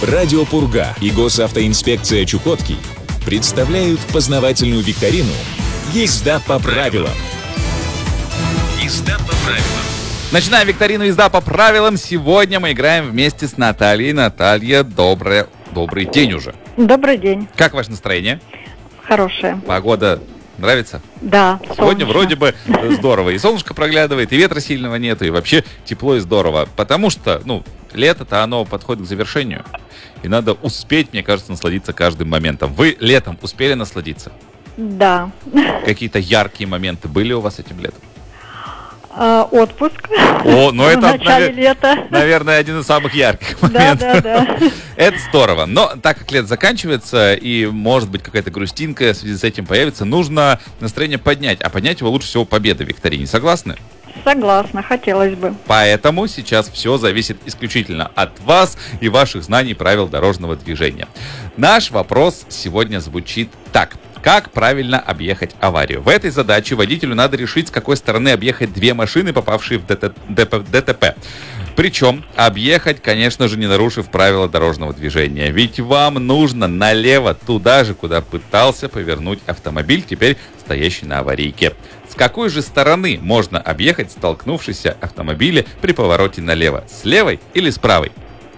Радио Пурга и госавтоинспекция Чукотки представляют познавательную викторину «Езда по правилам». Езда по правилам. Начинаем викторину «Езда по правилам». Сегодня мы играем вместе с Натальей. Наталья, добрый день уже. Добрый день. Как ваше настроение? Хорошее. Погода нравится? Да, Сегодня солнечно. вроде бы здорово. И солнышко проглядывает, и ветра сильного нет, и вообще тепло и здорово. Потому что, лето-то оно подходит к завершению. И надо успеть, мне кажется, насладиться каждым моментом. Вы летом успели насладиться? Да. Какие-то яркие моменты были у вас этим летом? Отпуск. В начале лета. Наверное, один из самых ярких моментов. Да. Это здорово. Но так как лето заканчивается, и может быть какая-то грустинка в связи с этим появится, нужно настроение поднять. А поднять его лучше всего победой в викторине. Согласны? Согласна, хотелось бы. Поэтому сейчас все зависит исключительно от вас и ваших знаний правил дорожного движения. Наш вопрос сегодня звучит так. Как правильно объехать аварию? В этой задаче водителю надо решить, с какой стороны объехать две машины, попавшие в ДТП. Причем объехать, конечно же, не нарушив правила дорожного движения. Ведь вам нужно налево, туда же, куда пытался повернуть автомобиль, теперь стоящий на аварийке. С какой же стороны можно объехать столкнувшиеся автомобили при повороте налево? С левой или с правой?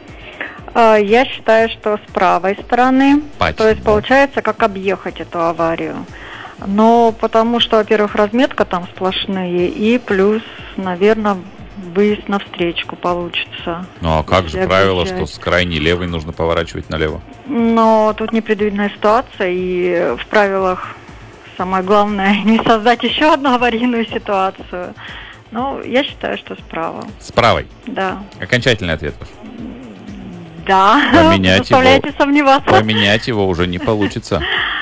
Я считаю, что с правой стороны. Почему? То есть получается, как объехать эту аварию. Но потому что, во-первых, разметка там сплошные, и плюс, наверное, выезд на встречку получится. Ну а как же Если правило, объезжать. что с крайней левой нужно поворачивать налево? Но тут непредвиденная ситуация, и в правилах самое главное не создать еще одну аварийную ситуацию. Но я считаю, что справа. С правой. Да. Окончательный ответ ваш. Да, заставляете сомневаться. Поменять его уже не получится.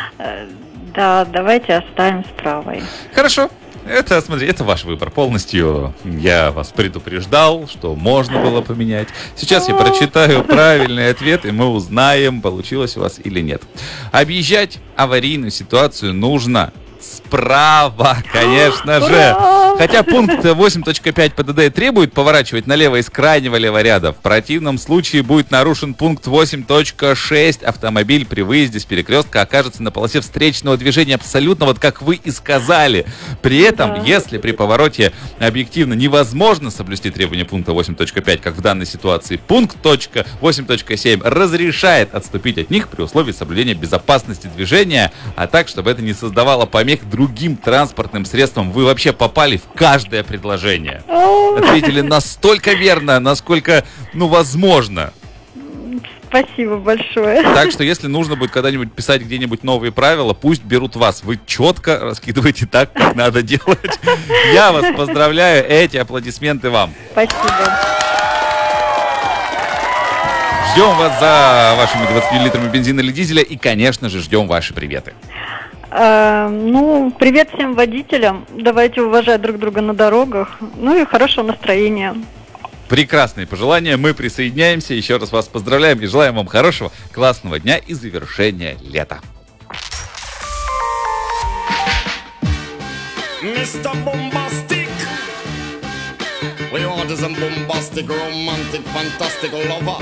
Да, давайте оставим с правой. Хорошо. Это ваш выбор полностью. Я вас предупреждал, что можно было поменять. Сейчас я прочитаю правильный ответ, и мы узнаем, получилось у вас или нет. Объезжать аварийную ситуацию нужно справа, конечно же. Ура! Хотя пункт 8.5 ПДД требует поворачивать налево из крайнего леворяда. В противном случае будет нарушен пункт 8.6. Автомобиль при выезде с перекрестка окажется на полосе встречного движения абсолютно, вот как вы и сказали. При этом, если при повороте объективно невозможно соблюсти требования пункта 8.5, как в данной ситуации, пункт 8.7 разрешает отступить от них при условии соблюдения безопасности движения, а так, чтобы это не создавало помех другим транспортным средствам. Вы вообще попали в каждое предложение. Ответили настолько верно, насколько, возможно. Спасибо большое. Так что, если нужно будет когда-нибудь писать где-нибудь новые правила, пусть берут вас. Вы четко раскидываете так, как надо делать. Я вас поздравляю. Эти аплодисменты вам. Спасибо. Ждем вас за вашими 20 литрами бензина или дизеля. И, конечно же, ждем ваши приветы. Привет всем водителям. Давайте уважать друг друга на дорогах. И хорошего настроения. Прекрасные пожелания. Мы присоединяемся. Еще раз вас поздравляем и желаем вам хорошего, классного дня и завершения лета. Mr. Bombastic, we want some bombastic, romantic, fantastic lover.